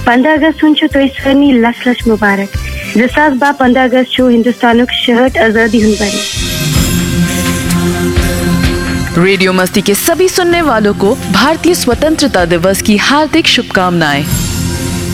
15 अगस्त तो इसनी लस लस मुबारक 2012 15 अगस्त हिंदुस्तान शहट आजादी बनी। रेडियो मस्ती के सभी सुनने वालों को भारतीय स्वतंत्रता दिवस की हार्दिक शुभकामनाएं।